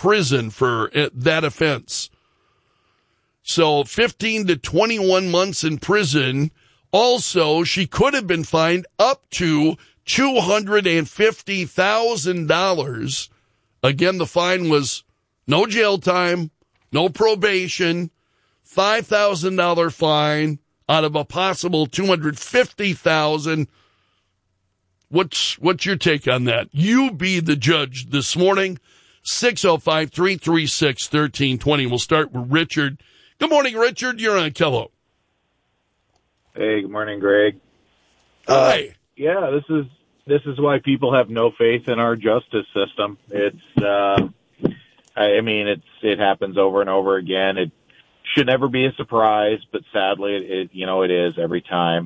prison for that offense. So 15 to 21 months in prison. Also, she could have been fined up to $250,000. Again, the fine was no jail time, no probation, $5,000 fine out of a possible $250,000. What's your take on that? You be the judge this morning. 605-336-1320. We'll start with Richard. Good morning, Richard. You're on Kello. Hey, good morning, Greg. Hi. Yeah, this is why people have no faith in our justice system. It happens over and over again. It should never be a surprise, but sadly, it is every time.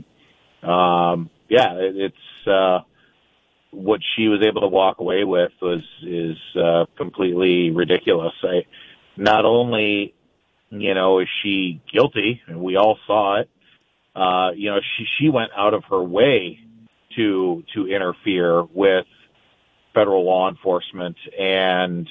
What she was able to walk away with is completely ridiculous. Not only, is she guilty, and we all saw it, she went out of her way to interfere with federal law enforcement and,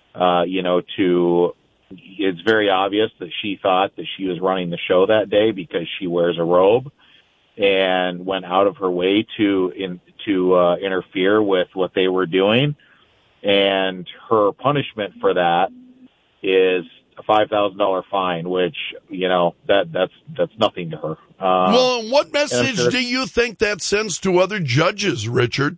it's very obvious that she thought that she was running the show that day because she wears a robe and went out of her way to interfere with what they were doing. And her punishment for that is a $5,000 fine, which, that's nothing to her. Well, what message do you think that sends to other judges, Richard?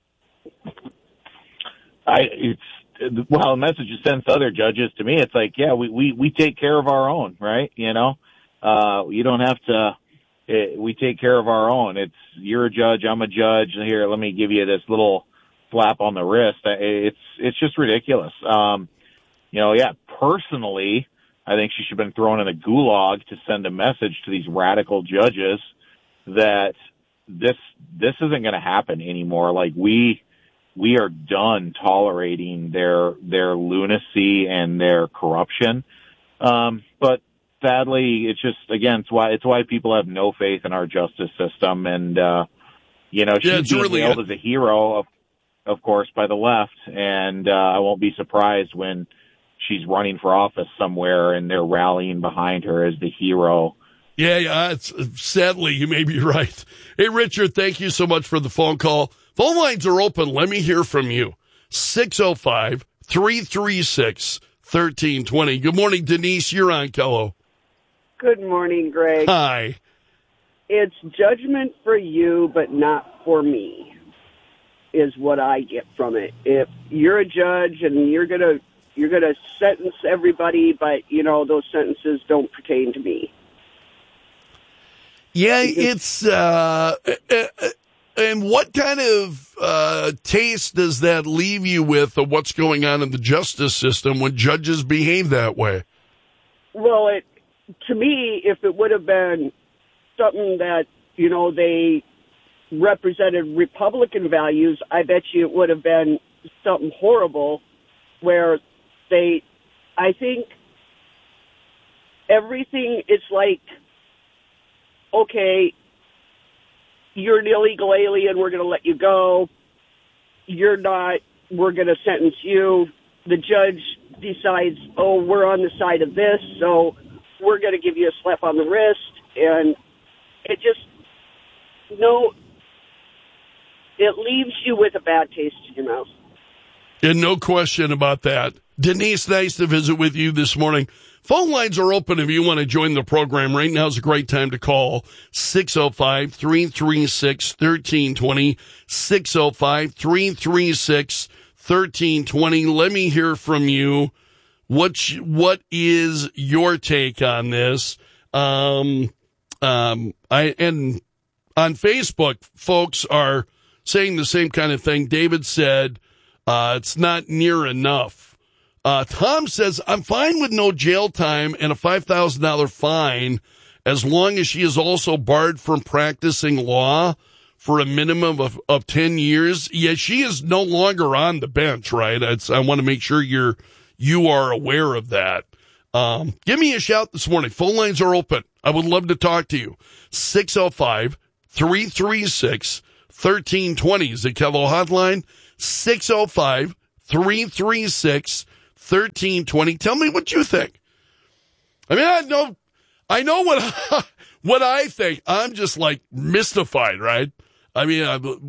The message it sends to other judges, to me, it's like, yeah, we take care of our own, right? You don't have to, we take care of our own. You're a judge, I'm a judge. Here, let me give you this little slap on the wrist. It's just ridiculous. Personally, I think she should have been thrown in a gulag to send a message to these radical judges that this isn't going to happen anymore. Like we are done tolerating their lunacy and their corruption. But sadly, it's just, again, it's why people have no faith in our justice system. And, she's being hailed as a hero, of course, by the left. And I won't be surprised when she's running for office somewhere and they're rallying behind her as the hero. Yeah, sadly, you may be right. Hey, Richard, thank you so much for the phone call. Phone lines are open. Let me hear from you. 605-336-1320. Good morning, Denise. You're on Kello. Good morning, Greg. Hi. It's judgment for you, but not for me, is what I get from it. If you're a judge and you're gonna sentence everybody, but those sentences don't pertain to me. Yeah, it's and what kind of taste does that leave you with of what's going on in the justice system when judges behave that way? Well, to me, if it would have been something that, they represented Republican values, I bet you it would have been something horrible where I think everything is like, okay, you're an illegal alien, we're going to let you go. You're not, we're going to sentence you. The judge decides, we're on the side of this, so we're going to give you a slap on the wrist. And it just, it leaves you with a bad taste in your mouth. And no question about that. Denise, nice to visit with you this morning. Phone lines are open if you want to join the program. Right now is a great time to call. 605-336-1320. 605-336-1320. Let me hear from you. What is your take on this? And on Facebook, folks are saying the same kind of thing. David said, it's not near enough. Tom says, I'm fine with no jail time and a $5,000 fine as long as she is also barred from practicing law for a minimum of 10 years. Yeah, she is no longer on the bench, right? I want to make sure you are aware of that. Give me a shout this morning. Phone lines are open. I would love to talk to you. 605-336-1320 is the Kello hotline. 605-336-1320. 1320. Tell me what you think. I mean, I know what I think. I'm just like mystified, right? I mean,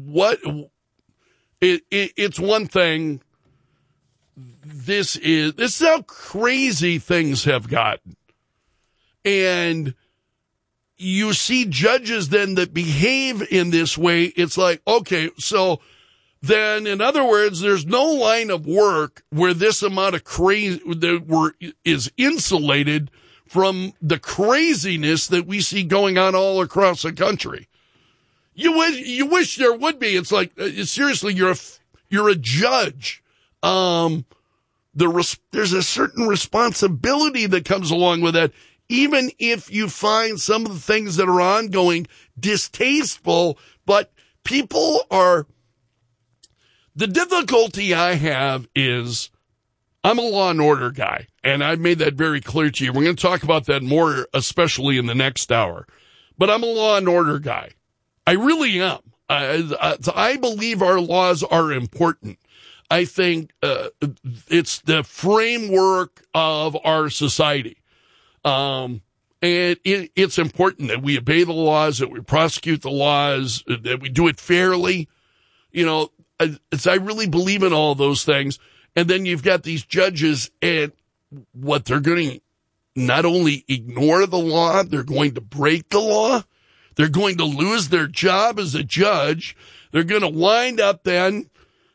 it's one thing. This is how crazy things have gotten. And you see judges then that behave in this way. It's like, okay, so then in other words, there's no line of work where this amount of crazy is insulated from the craziness that we see going on all across the country. You wish there would be. It's like, seriously, you're a judge. There's a certain responsibility that comes along with that. Even if you find some of the things that are ongoing distasteful, but people are, the difficulty I have is I'm a law and order guy, and I've made that very clear to you. We're going to talk about that more, especially in the next hour, but I'm a law and order guy. I really am. I believe our laws are important. I think it's the framework of our society. And it's important that we obey the laws, that we prosecute the laws, that we do it fairly. You know, I really believe in all those things. And then you've got these judges, and what they're going to not only ignore the law, they're going to break the law. They're going to lose their job as a judge. They're going to wind up then,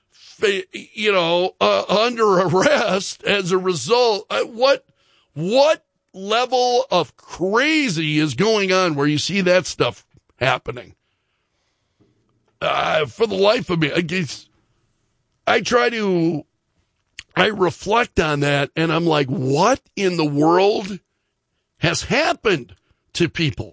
under arrest as a result. What level of crazy is going on where you see that stuff happening? For the life of me, I reflect on that, and I'm like, what in the world has happened to people?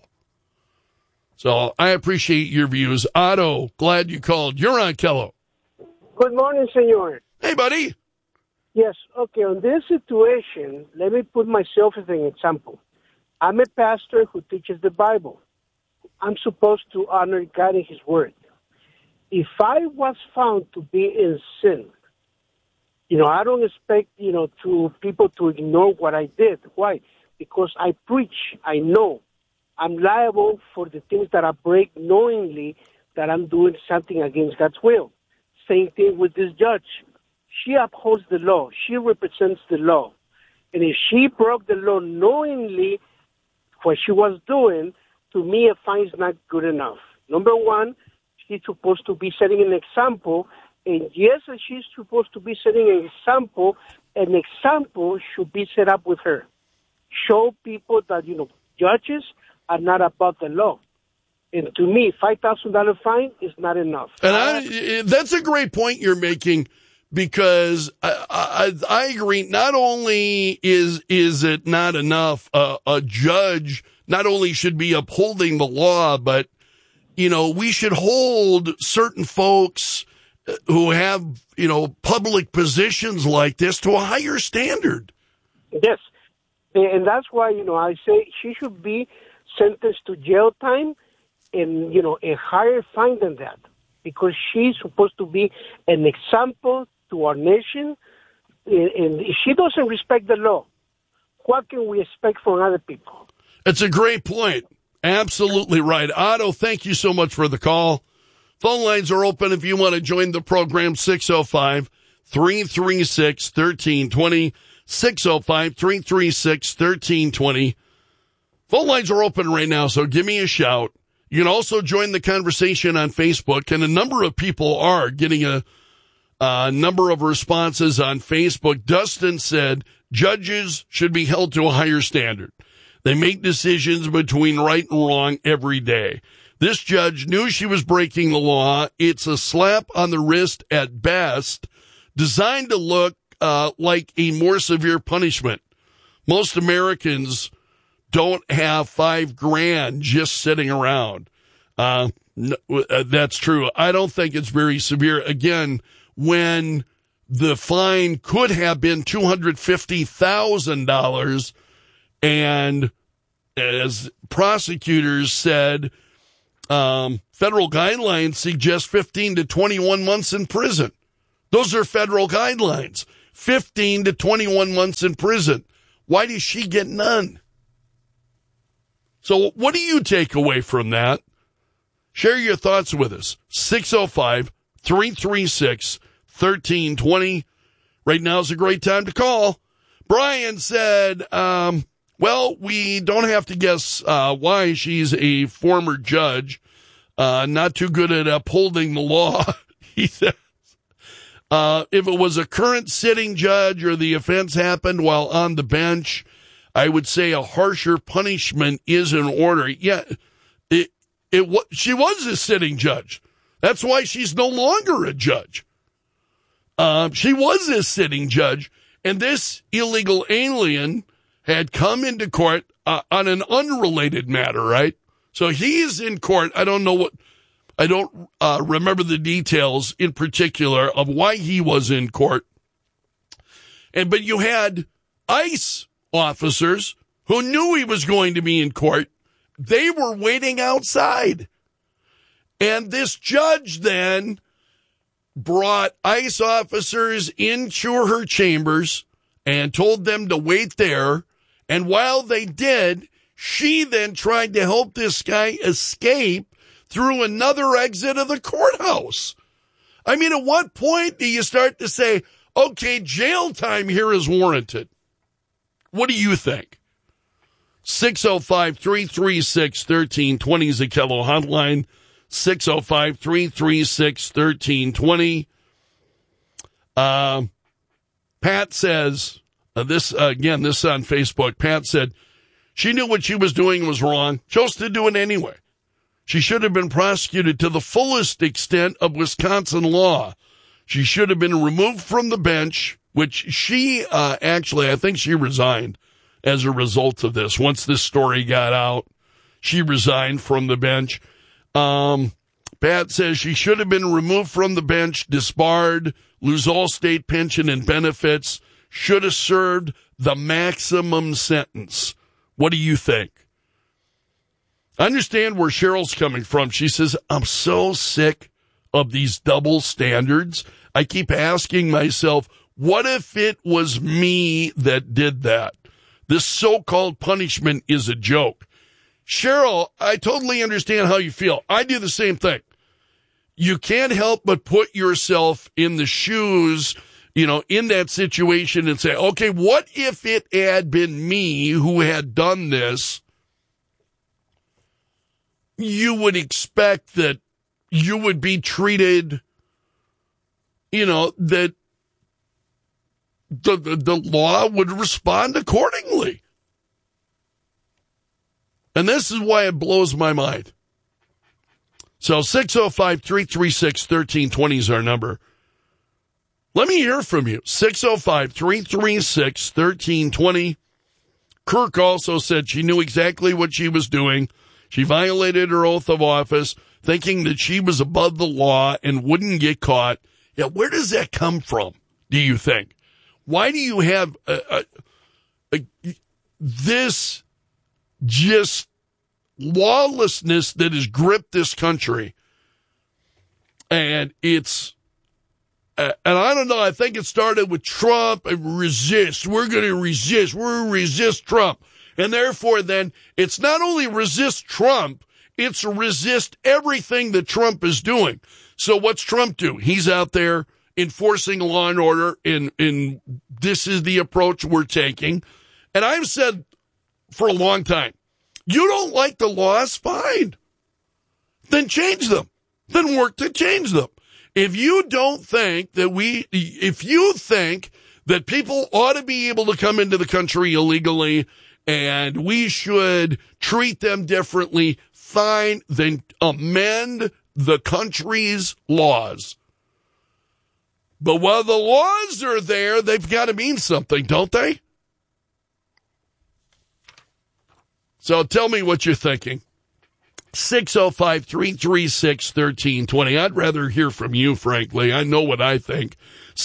So I appreciate your views. Otto, glad you called. You're on Kello. Good morning, senor. Hey, buddy. Yes, okay, on this situation, let me put myself as an example. I'm a pastor who teaches the Bible. I'm supposed to honor God and His Word. If I was found to be in sin, I don't expect, to people to ignore what I did. Why? Because I preach, I know. I'm liable for the things that I break knowingly that I'm doing something against God's will. Same thing with this judge. She upholds the law. She represents the law. And if she broke the law knowingly, what she was doing, to me, a fine is not good enough. Number one, she's supposed to be setting an example. And yes, she's supposed to be setting an example should be set up with her. Show people that, judges are not above the law. And to me, $5,000 fine is not enough. And that's a great point you're making, because I agree. Not only is it not enough, a judge not only should be upholding the law, but, we should hold certain folks who have, public positions like this to a higher standard. Yes. And that's why, I say she should be sentenced to jail time and, a higher fine than that, because she's supposed to be an example to our nation. And if she doesn't respect the law, what can we expect from other people? It's a great point. Absolutely right. Otto, thank you so much for the call. Phone lines are open if you want to join the program, 605-336-1320, 605-336-1320. Phone lines are open right now, so give me a shout. You can also join the conversation on Facebook, and a number of people are getting a number of responses on Facebook. Dustin said judges should be held to a higher standard. They make decisions between right and wrong every day. This judge knew she was breaking the law. It's a slap on the wrist at best, designed to look like a more severe punishment. Most Americans don't have $5,000 just sitting around. That's true. I don't think it's very severe. Again, when the fine could have been $250,000, and as prosecutors said, federal guidelines suggest 15 to 21 months in prison. Those are federal guidelines. 15 to 21 months in prison. Why does she get none? So what do you take away from that? Share your thoughts with us. 605-336-1320. Right now is a great time to call. Brian said, well, we don't have to guess why. She's a former judge, not too good at upholding the law, he says. If it was a current sitting judge or the offense happened while on the bench, I would say a harsher punishment is in order. Yeah, she was a sitting judge. That's why she's no longer a judge. She was a sitting judge, and this illegal alien had come into court on an unrelated matter, right? So he is in court. I don't remember the details in particular of why he was in court. But you had ICE officers who knew he was going to be in court. They were waiting outside. And this judge then brought ICE officers into her chambers and told them to wait there. And while they did, she then tried to help this guy escape through another exit of the courthouse. I mean, at what point do you start to say, okay, jail time here is warranted? What do you think? 605-336-1320 is the Kello hotline. 605-336-1320. Pat says, this on Facebook, Pat said, she knew what she was doing was wrong, chose to do it anyway. She should have been prosecuted to the fullest extent of Wisconsin law. She should have been removed from the bench, which she I think she resigned as a result of this. Once this story got out, she resigned from the bench. Pat says she should have been removed from the bench, disbarred, lose all state pension and benefits, should have served the maximum sentence. What do you think? I understand where Cheryl's coming from. She says, I'm so sick of these double standards. I keep asking myself, what if it was me that did that? This so-called punishment is a joke. Cheryl, I totally understand how you feel. I do the same thing. You can't help but put yourself in the shoes, in that situation and say, okay, what if it had been me who had done this? You would expect that you would be treated, that the law would respond accordingly. And this is why it blows my mind. So 605-336-1320 is our number. Let me hear from you. 605-336-1320. Kirk also said she knew exactly what she was doing. She violated her oath of office, thinking that she was above the law and wouldn't get caught. Yeah, where does that come from, do you think? Why do you have this just lawlessness that has gripped this country? And it's, and I don't know, I think it started with Trump and resist. We're going to resist. We're resist Trump. And therefore, then, it's not only resist Trump, it's resist everything that Trump is doing. So what's Trump do? He's out there enforcing law and order, and this is the approach we're taking. And I've said for a long time, you don't like the laws? Fine. Then change them. Then work to change them. If you don't think that if you think that people ought to be able to come into the country illegally and we should treat them differently, fine, then amend the country's laws. But while the laws are there, they've got to mean something, don't they? So tell me what you're thinking. 605-336-1320. I'd rather hear from you, frankly. I know what I think.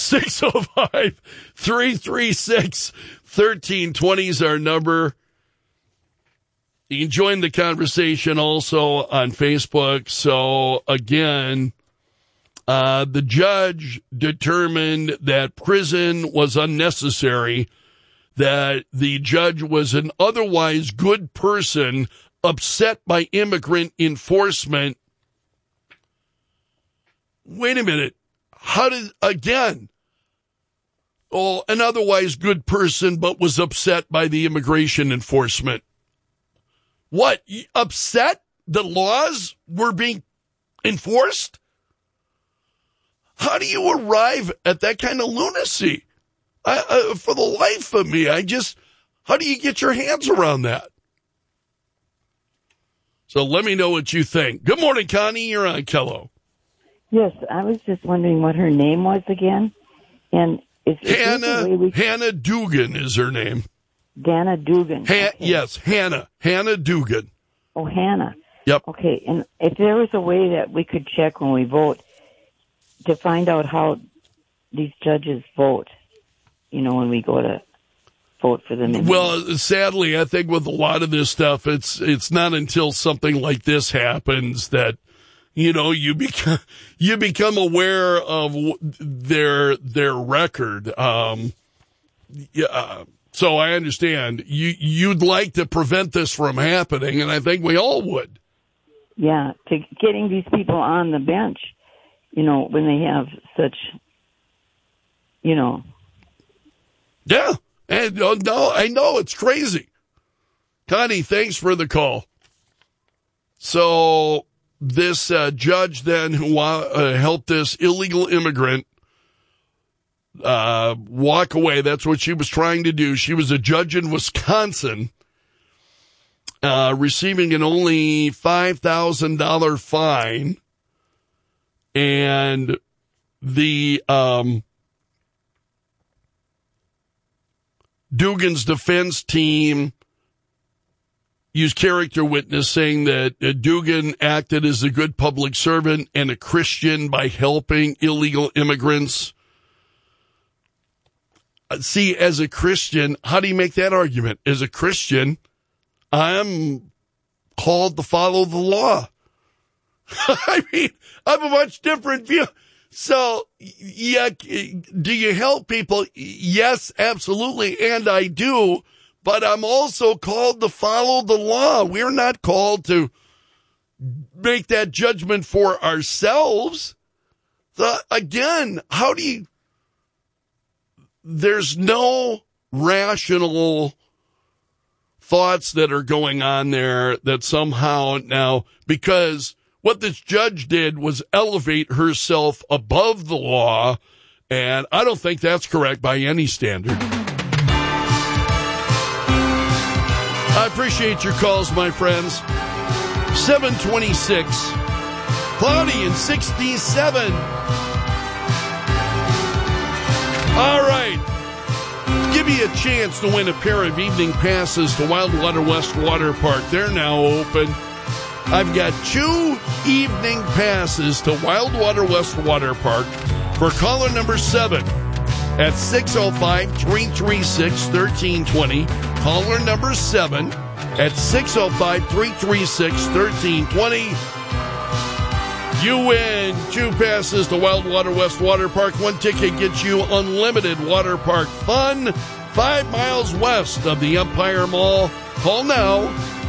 605-336-1320 is our number. You can join the conversation also on Facebook. So, again, The judge determined that prison was unnecessary, that the judge was an otherwise good person upset by immigrant enforcement. Wait a minute. An otherwise good person, but was upset by the immigration enforcement. What? Upset the laws were being enforced? How do you arrive at that kind of lunacy? For the life of me, how do you get your hands around that? So let me know what you think. Good morning, Connie. You're on Kello. Yes, I was just wondering what her name was again. And Hannah Dugan is her name. Dana Dugan. Okay. Yes, Hannah Dugan. Oh, Hannah. Yep. Okay, and if there was a way that we could check when we vote to find out how these judges vote, when we go to vote for them. Well, sadly, I think with a lot of this stuff, it's not until something like this happens that you become aware of their record. So I understand you'd like to prevent this from happening, and I think we all would. Yeah, to getting these people on the bench, when they have such, Yeah, and no, I know it's crazy. Connie, thanks for the call. So this judge then who helped this illegal immigrant walk away. That's what she was trying to do. She was a judge in Wisconsin, receiving an only $5,000 fine. And the Dugan's defense team used character witness saying that Dugan acted as a good public servant and a Christian by helping illegal immigrants. See, as a Christian, how do you make that argument? As a Christian, I'm called to follow the law. I mean, I have a much different view. So, yeah, do you help people? Yes, absolutely, and I do. But I'm also called to follow the law. We're not called to make that judgment for ourselves. So, again, there's no rational thoughts that are going on there that somehow now, because what this judge did was elevate herself above the law, and I don't think that's correct by any standard. I appreciate your calls, my friends. 726, cloudy and 67. All right. Give me a chance to win a pair of evening passes to Wildwater West Water Park. They're now open. I've got 2 evening passes to Wildwater West Water Park for caller number 7 at 605-336-1320. Caller number 7 at 605-336-1320. You win 2 passes to Wildwater West Water Park. 1 ticket gets you unlimited water park fun 5 miles west of the Empire Mall. Call now,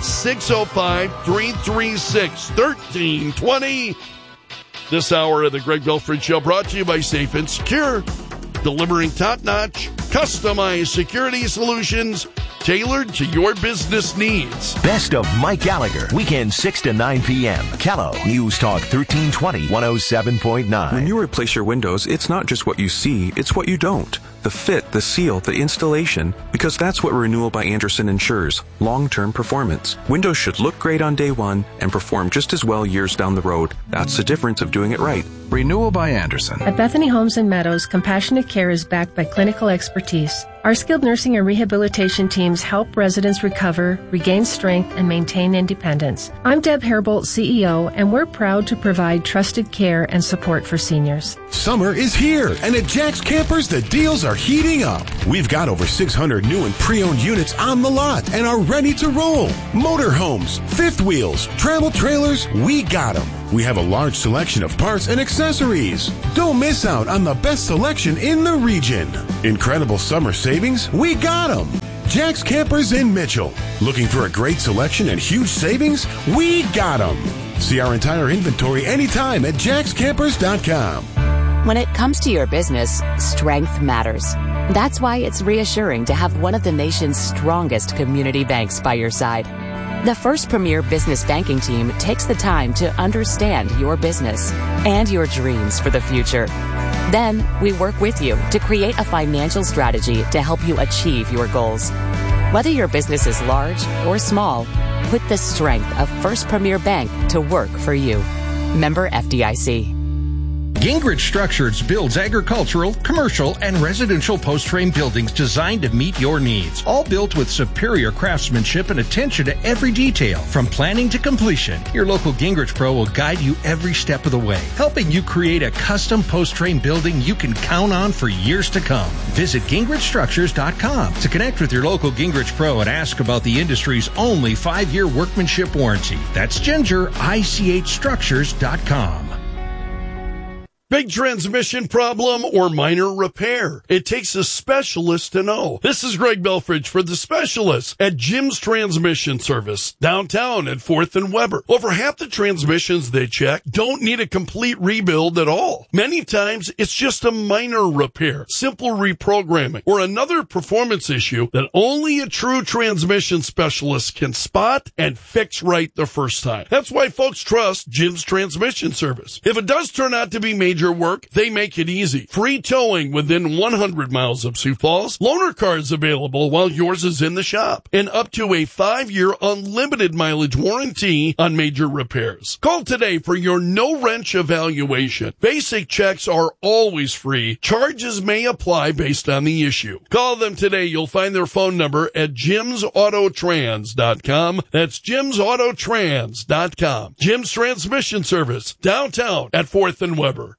605-336-1320. This hour of the Greg Belford Show brought to you by Safe and Secure, delivering top-notch, customized security solutions tailored to your business needs. Best of Mike Gallagher, weekend 6 to 9 p.m. Kello, News Talk 1320, 107.9. When you replace your windows, it's not just what you see, it's what you don't. The fit, the seal, the installation, because that's what Renewal by Andersen ensures, long-term performance. Windows should look great on day one and perform just as well years down the road. That's the difference of doing it right. Renewal by Andersen. At Bethany Homes and Meadows, compassionate care is backed by clinical expertise. Our skilled nursing and rehabilitation teams help residents recover, regain strength, and maintain independence. I'm Deb Herbold, CEO, and we're proud to provide trusted care and support for seniors. Summer is here, and at Jack's Campers, the deals are heating up. We've got over 600 new and pre-owned units on the lot and are ready to roll. Motorhomes, fifth wheels, travel trailers, we got them. We have a large selection of parts and accessories. Don't miss out on the best selection in the region. Incredible summer savings? We got them. Jack's Campers in Mitchell. Looking for a great selection and huge savings? We got them. See our entire inventory anytime at jackscampers.com. When it comes to your business, strength matters. That's why it's reassuring to have one of the nation's strongest community banks by your side. The First Premier Business Banking Team takes the time to understand your business and your dreams for the future. Then, we work with you to create a financial strategy to help you achieve your goals. Whether your business is large or small, put the strength of First Premier Bank to work for you. Member FDIC. Gingrich Structures builds agricultural, commercial, and residential post-frame buildings designed to meet your needs. All built with superior craftsmanship and attention to every detail, from planning to completion. Your local Gingrich Pro will guide you every step of the way, helping you create a custom post-frame building you can count on for years to come. Visit GingrichStructures.com to connect with your local Gingrich Pro and ask about the industry's only 5-year workmanship warranty. That's GingerICHStructures.com. Big transmission problem or minor repair? It takes a specialist to know. This is Greg Belfridge for the specialist at Jim's Transmission Service, downtown at 4th and Weber. Over half the transmissions they check don't need a complete rebuild at all. Many times, it's just a minor repair, simple reprogramming, or another performance issue that only a true transmission specialist can spot and fix right the first time. That's why folks trust Jim's Transmission Service. If it does turn out to be major work, they make it easy. Free towing within 100 miles of Sioux Falls. Loaner cars available while yours is in the shop. And up to a 5-year unlimited mileage warranty on major repairs. Call today for your no-wrench evaluation. Basic checks are always free. Charges may apply based on the issue. Call them today. You'll find their phone number at jimsautotrans.com. That's jimsautotrans.com. Jim's Transmission Service, downtown at 4th and Weber.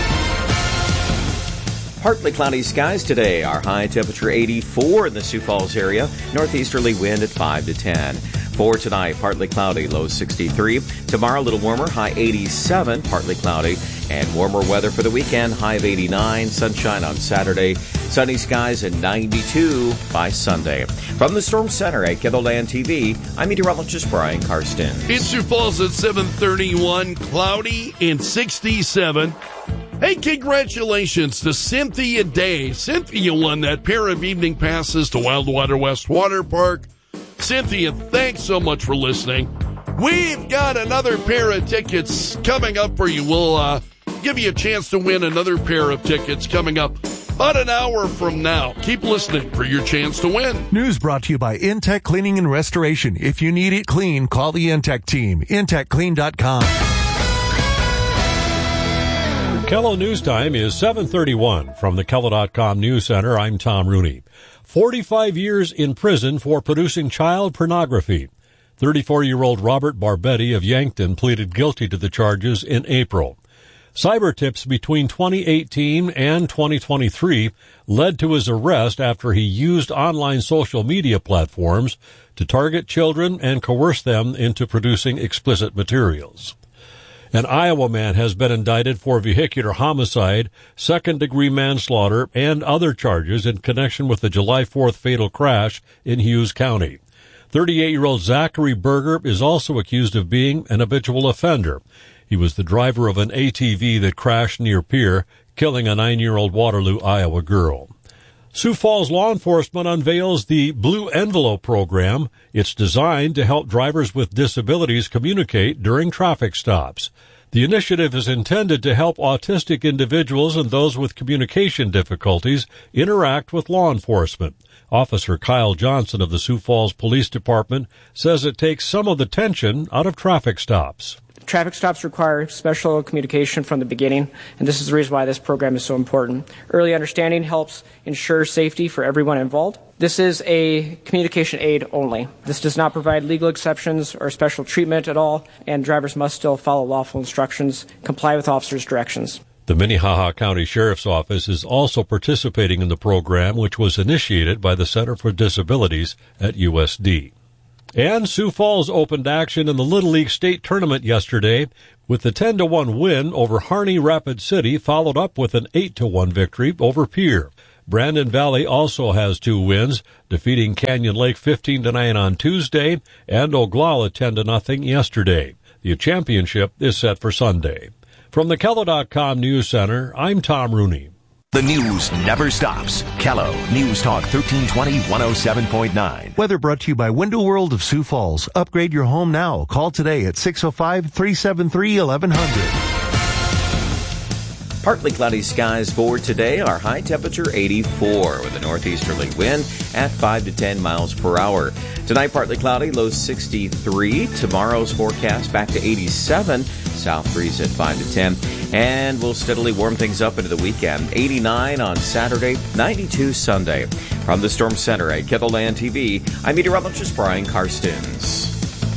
Partly cloudy skies today. Our high temperature 84 in the Sioux Falls area. Northeasterly wind at 5 to 10. For tonight, partly cloudy, low 63. Tomorrow, a little warmer, high 87, partly cloudy. And warmer weather for the weekend, high of 89. Sunshine on Saturday. Sunny skies and 92 by Sunday. From the Storm Center at KENDLELAND TV, I'm meteorologist Brian Karsten. In Sioux Falls at 7:31, cloudy and 67. Hey, congratulations to Cynthia Day. Cynthia won that pair of evening passes to Wildwater West Water Park. Cynthia, thanks so much for listening. We've got another pair of tickets coming up for you. We'll give you a chance to win another pair of tickets coming up about an hour from now. Keep listening for your chance to win. News brought to you by Intech Cleaning and Restoration. If you need it clean, call the Intech team. IntechClean.com. KELO News Time is 7:31. From the KELO.com News Center, I'm Tom Rooney. 45 years in prison for producing child pornography. 34-year-old Robert Barbetti of Yankton pleaded guilty to the charges in April. Cyber tips between 2018 and 2023 led to his arrest after he used online social media platforms to target children and coerce them into producing explicit materials. An Iowa man has been indicted for vehicular homicide, second-degree manslaughter, and other charges in connection with the July 4th fatal crash in Hughes County. 38-year-old Zachary Berger is also accused of being an habitual offender. He was the driver of an ATV that crashed near Pierre, killing a 9-year-old Waterloo, Iowa girl. Sioux Falls law enforcement unveils the Blue Envelope program. It's designed to help drivers with disabilities communicate during traffic stops. The initiative is intended to help autistic individuals and those with communication difficulties interact with law enforcement. Officer Kyle Johnson of the Sioux Falls Police Department says it takes some of the tension out of traffic stops. Traffic stops require special communication from the beginning, and this is the reason why this program is so important. Early understanding helps ensure safety for everyone involved. This is a communication aid only. This does not provide legal exceptions or special treatment at all, and drivers must still follow lawful instructions, comply with officers' directions. The Minnehaha County Sheriff's Office is also participating in the program, which was initiated by the Center for Disabilities at USD. And Sioux Falls opened action in the Little League State Tournament yesterday with the 10-1 win over Harney Rapid City, followed up with an 8-1 victory over Pierre. Brandon Valley also has 2 wins, defeating Canyon Lake 15-9 on Tuesday and Oglala 10-0 yesterday. The championship is set for Sunday. From the Kello.com News Center, I'm Tom Rooney. The news never stops. Kello News Talk 1320 107.9. Weather brought to you by Window World of Sioux Falls. Upgrade your home now. Call today at 605-373-1100. Partly cloudy skies for today. Our high temperature 84 with a northeasterly wind at 5 to 10 miles per hour. Tonight, partly cloudy, low 63. Tomorrow's forecast back to 87. South breeze at 5 to 10. And we'll steadily warm things up into the weekend. 89 on Saturday, 92 Sunday. From the Storm Center at Kettleland TV, I'm meteorologist Brian Karstens.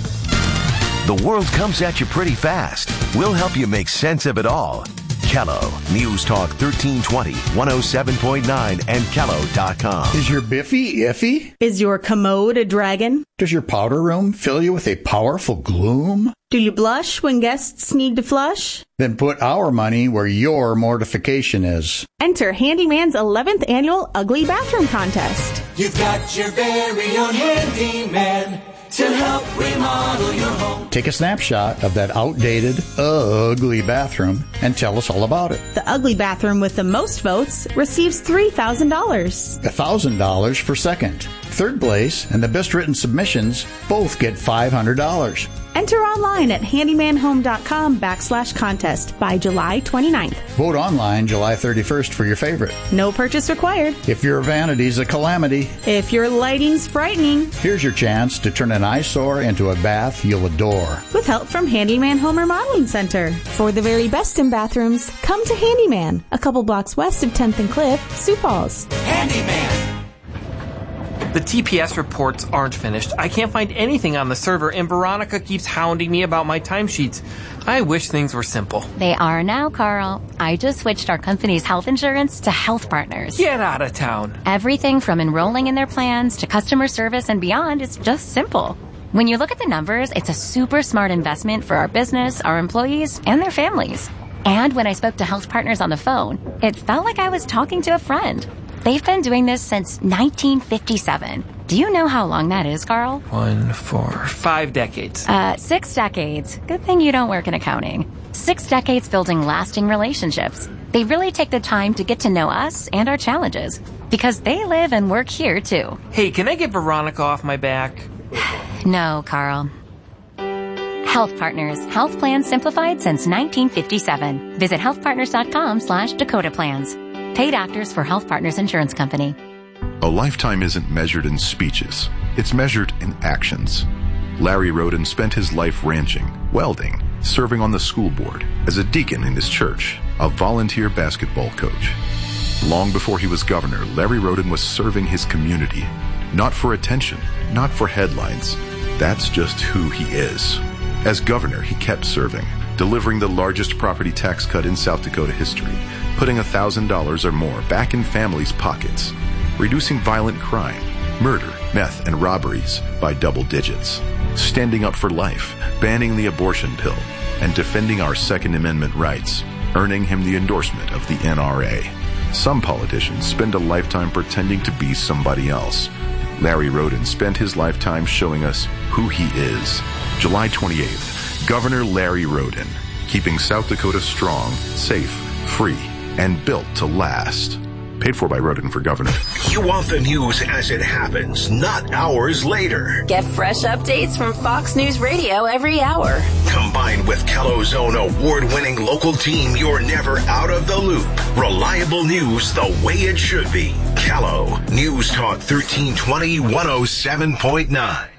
The world comes at you pretty fast. We'll help you make sense of it all. Kello News Talk 1320 107.9 and Kello.com. Is your Biffy iffy? Is your commode a dragon? Does your powder room fill you with a powerful gloom? Do you blush when guests need to flush? Then put our money where your mortification is. Enter Handyman's 11th annual Ugly Bathroom Contest. You've got your very own handyman to help remodel your home. Take a snapshot of that outdated, ugly bathroom and tell us all about it. The ugly bathroom with the most votes receives $3,000. $1,000 for second. Third place and the best written submissions both get $500. Enter online at handymanhome.com/contest by July 29th. Vote online July 31st for your favorite. No purchase required. If your vanity's a calamity. If your lighting's frightening. Here's your chance to turn an eyesore into a bath you'll adore. With help from Handyman Home Remodeling Center. For the very best in bathrooms, come to Handyman, a couple blocks west of 10th and Cliff, Sioux Falls. Handyman. The TPS reports aren't finished. I can't find anything on the server, and Veronica keeps hounding me about my timesheets. I wish things were simple. They are now, Carl. I just switched our company's health insurance to Health Partners. Get out of town. Everything from enrolling in their plans to customer service and beyond is just simple. When you look at the numbers, it's a super smart investment for our business, our employees, and their families. And when I spoke to Health Partners on the phone, it felt like I was talking to a friend. They've been doing this since 1957. Do you know how long that is, Carl? 1, 4, 5 decades. 6 decades. Good thing you don't work in accounting. 6 decades building lasting relationships. They really take the time to get to know us and our challenges because they live and work here, too. Hey, can I get Veronica off my back? No, Carl. Health Partners. Health plans simplified since 1957. Visit healthpartners.com/Dakota Plans. Paid actors for Health Partners Insurance Company. A lifetime isn't measured in speeches. It's measured in actions. Larry Roden spent his life ranching, welding, serving on the school board, as a deacon in his church, a volunteer basketball coach. Long before he was governor, Larry Roden was serving his community. Not for attention, not for headlines. That's just who he is. As governor, he kept serving, delivering the largest property tax cut in South Dakota history, putting $1,000 or more back in families' pockets, reducing violent crime, murder, meth, and robberies by double digits, standing up for life, banning the abortion pill, and defending our Second Amendment rights, earning him the endorsement of the NRA. Some politicians spend a lifetime pretending to be somebody else. Larry Roden spent his lifetime showing us who he is. July 28th, Governor Larry Roden, keeping South Dakota strong, safe, free, and built to last. Paid for by Roden for Governor. You want the news as it happens, not hours later. Get fresh updates from Fox News Radio every hour. Combined with Kello's own award-winning local team, you're never out of the loop. Reliable news the way it should be. Kello News Talk 1320 107.9.